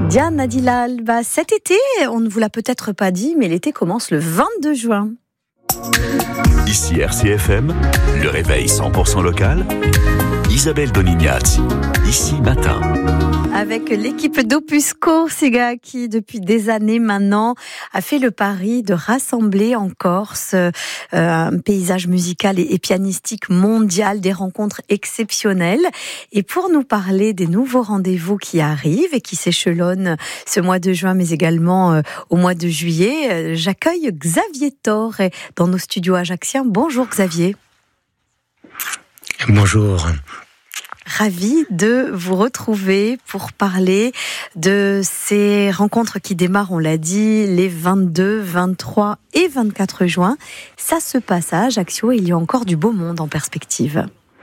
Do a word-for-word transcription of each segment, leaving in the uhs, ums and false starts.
Diana Dilal, bah, cet été, on ne vous l'a peut-être pas dit, mais l'été commence le vingt-deux juin. Ici R C F M, le réveil cent pour cent local, Isabelle Donignazzi, ici matin. Avec l'équipe d'Opus Corsica qui, depuis des années maintenant, a fait le pari de rassembler en Corse euh, un paysage musical et, et pianistique mondial, des rencontres exceptionnelles. Et pour nous parler des nouveaux rendez-vous qui arrivent et qui s'échelonnent ce mois de juin, mais également euh, au mois de juillet, euh, j'accueille Xavier Torre dans nos studios ajacciens. Bonjour Xavier. Bonjour. Ravi de vous retrouver pour parler de ces rencontres qui démarrent, on l'a dit, les vingt-deux, vingt-trois et vingt-quatre juin. Ça se passe à Ajaccio et il y a encore du beau monde en perspective.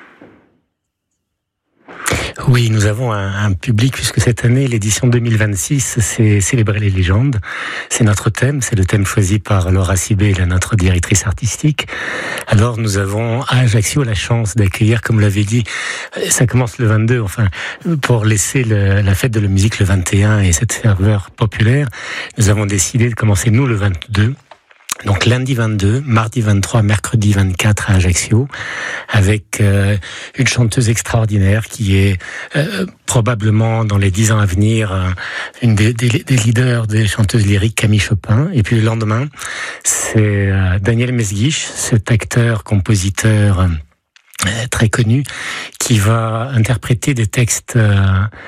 Oui, nous avons un, un public, puisque cette année, l'édition deux mille vingt-six, c'est célébrer les légendes. C'est notre thème, c'est le thème choisi par Laura Sibé, notre directrice artistique. Alors, nous avons à Ajaccio la chance d'accueillir, comme vous l'avez dit, ça commence le vingt-deux, enfin, pour laisser le, la fête de la musique le vingt et un et cette ferveur populaire, nous avons décidé de commencer, nous, le vingt-deux. Donc lundi vingt-deux, mardi vingt-trois, mercredi vingt-quatre à Ajaccio, avec euh, une chanteuse extraordinaire qui est euh, probablement dans les dix ans à venir euh, une des, des, des leaders des chanteuses lyriques, Camille Chopin. Et puis le lendemain, c'est euh, Daniel Mesguich, cet acteur, compositeur euh, très connu, qui va interpréter des textes euh,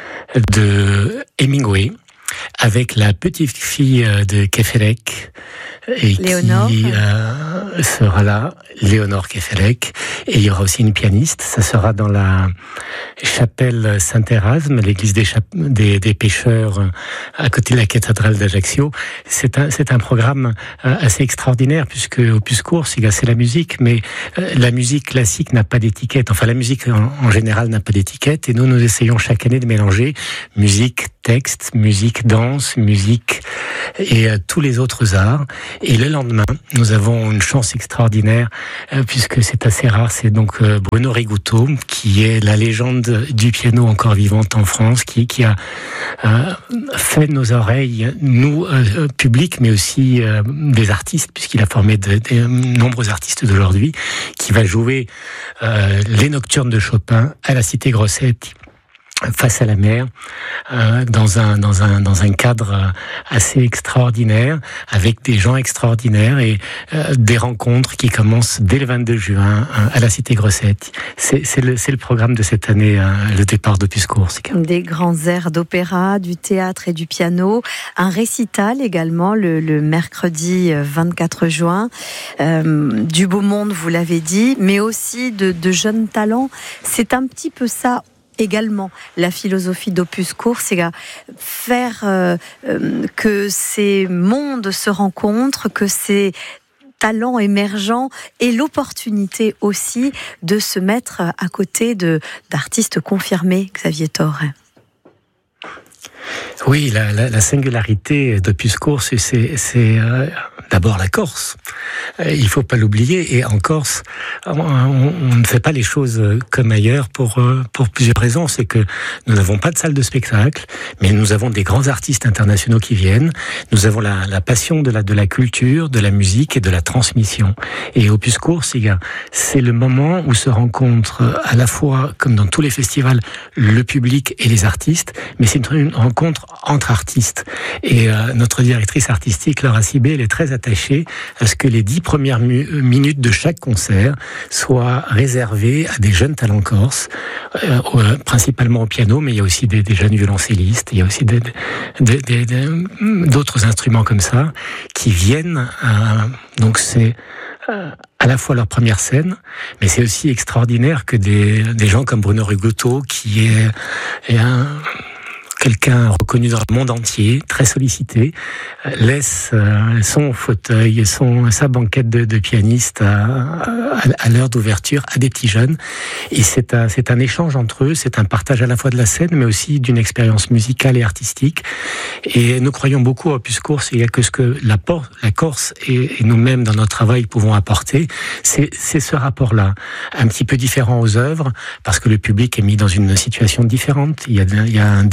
de Hemingway avec la petite fille de Kefelec, et Léonore. qui euh, sera là, Léonore Kefelec, et il y aura aussi une pianiste. Ça sera dans la chapelle Saint-Erasme, l'église des, chap- des, des pêcheurs, à côté de la cathédrale d'Ajaccio. C'est un, c'est un programme assez extraordinaire, puisque Opus Corsica, c'est la musique, mais la musique classique n'a pas d'étiquette. Enfin, la musique en, en général n'a pas d'étiquette, et nous, nous essayons chaque année de mélanger musique, texte, musique, danse, musique et euh, tous les autres arts. Et le lendemain, nous avons une chance extraordinaire, euh, puisque c'est assez rare, c'est donc euh, Bruno Rigutto, qui est la légende du piano encore vivante en France, qui, qui a euh, fait nos oreilles, nous, euh, public, mais aussi euh, des artistes, puisqu'il a formé de, de, de nombreux artistes d'aujourd'hui, qui va jouer euh, les nocturnes de Chopin à la Cité Grossetti, face à la mer, euh, dans un dans un dans un cadre assez extraordinaire, avec des gens extraordinaires et euh, des rencontres qui commencent dès le vingt-deux juin euh, à la Cité Grossetti. C'est c'est le c'est le programme de cette année, euh, le départ d'Opus Corsica. Des grands airs d'opéra, du théâtre et du piano, un récital également le, le mercredi vingt-quatre juin, euh, du beau monde, vous l'avez dit, mais aussi de, de jeunes talents. C'est un petit peu ça également, la philosophie d'Opus Corsica, faire euh, euh, que ces mondes se rencontrent, que ces talents émergents aient l'opportunité aussi de se mettre à côté de, d'artistes confirmés, Xavier Torre. Oui, la, la, la singularité d'Opus Corsica, c'est, c'est euh, d'abord la Corse. Euh, il faut pas l'oublier. Et en Corse, on, on, on ne fait pas les choses comme ailleurs pour euh, pour plusieurs raisons. C'est que nous n'avons pas de salle de spectacle, mais nous avons des grands artistes internationaux qui viennent. Nous avons la, la passion de la de la culture, de la musique et de la transmission. Et Opus Corsica, c'est le moment où se rencontrent à la fois, comme dans tous les festivals, le public et les artistes, mais c'est une, une rencontre entre artistes. Et euh, notre directrice artistique, Laura Sibé, elle est très attachée à ce que les dix premières mu- minutes de chaque concert soient réservées à des jeunes talents corses, euh, euh, principalement au piano, mais il y a aussi des, des jeunes violoncellistes, il y a aussi des, des, des, des, d'autres instruments comme ça qui viennent. Euh, donc c'est euh, à la fois leur première scène, mais c'est aussi extraordinaire que des, des gens comme Bruno Rigutto, qui est, est un quelqu'un reconnu dans le monde entier, très sollicité, laisse son fauteuil, son, sa banquette de, de pianiste à, à, à l'heure d'ouverture à des petits jeunes. Et c'est un, c'est un échange entre eux, c'est un partage à la fois de la scène, mais aussi d'une expérience musicale et artistique. Et nous croyons beaucoup à Opus Corsica, il y a que ce que la, por- la Corse et, et nous-mêmes dans notre travail pouvons apporter, c'est, c'est ce rapport-là, un petit peu différent aux œuvres, parce que le public est mis dans une situation différente. Il y a, il y a un décor de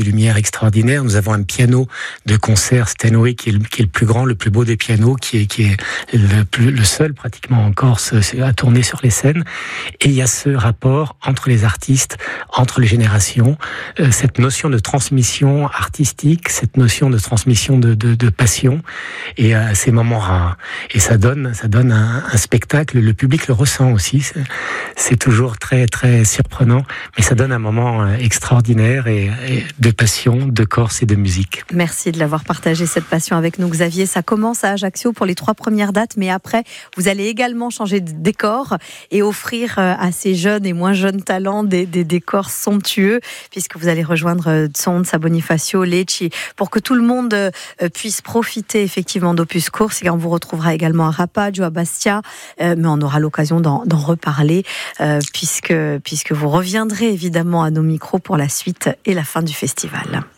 lumière extraordinaire. Nous avons un piano de concert Steinway qui est le, qui est le plus grand, le plus beau des pianos, qui est, qui est le, plus, le seul pratiquement en Corse à tourner sur les scènes. Et il y a ce rapport entre les artistes, entre les générations, euh, cette notion de transmission artistique, cette notion de transmission de, de, de passion, et euh, ces moments rares. Et ça donne, ça donne un, un spectacle. Le public le ressent aussi. C'est, c'est toujours très, très surprenant, mais ça donne un moment extraordinaire et, et de passion, de Corse et de musique. Merci de l'avoir partagé cette passion avec nous, Xavier. Ça commence à Ajaccio pour les trois premières dates, mais après, vous allez également changer de décor et offrir à ces jeunes et moins jeunes talents des, des décors somptueux, puisque vous allez rejoindre Zonza, Bonifacio, Lecce, pour que tout le monde puisse profiter effectivement d'Opus Course. Et on vous retrouvera également à Rappaggio, à Bastia, euh, mais on aura l'occasion d'en, d'en reparler, euh, puisque, puisque vous reviendrez évidemment à nos micros pour la suite et la fin du festival.